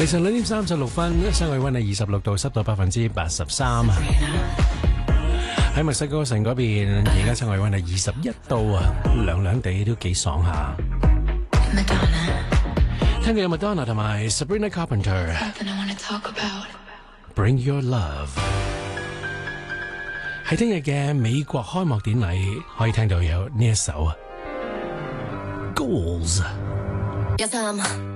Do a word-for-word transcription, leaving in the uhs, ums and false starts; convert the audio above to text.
凌晨兩點三十六分，室外溫係二十六度，濕度百分之八十三啊。喺墨西哥城嗰邊，而家室外溫係二十一度啊，涼涼地都幾爽下。聽嘅有 Madonna 同埋 Sabrina Carpenter。Bring Your Love。喺聽日嘅美國開幕典禮，可以聽到有呢一首啊 Goals。Yes, I'm